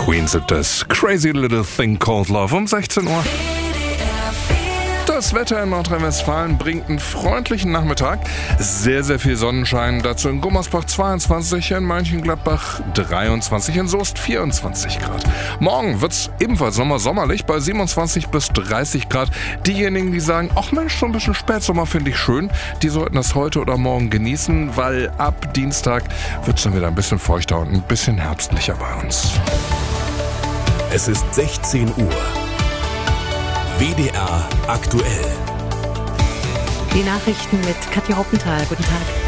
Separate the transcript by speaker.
Speaker 1: Queen sind das Crazy Little Thing Called Love um 16 Uhr. Das Wetter in Nordrhein-Westfalen bringt einen freundlichen Nachmittag. Sehr, sehr viel Sonnenschein. Dazu in Gummersbach 22, in Mönchengladbach 23, in Soest 24 Grad. Morgen wird es ebenfalls sommerlich bei 27 bis 30 Grad. Diejenigen, die sagen, ach Mensch, so ein bisschen Spätsommer finde ich schön, die sollten das heute oder morgen genießen, weil ab Dienstag wird es dann wieder ein bisschen feuchter und ein bisschen herbstlicher bei uns.
Speaker 2: Es ist 16 Uhr. WDR aktuell.
Speaker 3: Die Nachrichten mit Katja Hoppenthal. Guten Tag.